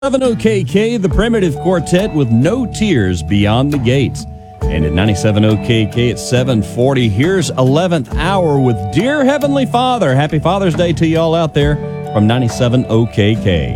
7 OKK, the Primitive Quartet with No Tears Beyond the Gates. And at 97 OKK at 7:40, here's 11th Hour with Dear Heavenly Father. Happy Father's Day to you all out there from 97 OKK.